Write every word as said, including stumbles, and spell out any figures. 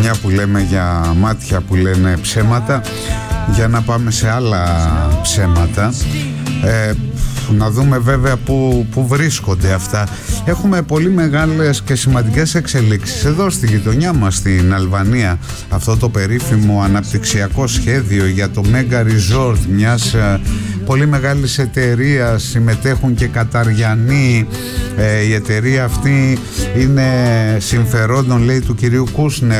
μια που λέμε για μάτια που λένε ψέματα, για να πάμε σε άλλα ψέματα. ε, Να δούμε βέβαια που, που βρίσκονται αυτά. Έχουμε πολύ μεγάλες και σημαντικές εξελίξεις εδώ στη γειτονιά μας, στην Αλβανία. Αυτό το περίφημο αναπτυξιακό σχέδιο για το Mega Resort μιας ε, πολύ μεγάλης εταιρείας, συμμετέχουν και Καταριανοί. ε, Η εταιρεία αυτή είναι συμφερόντων, λέει, του κυρίου Κούσνερ,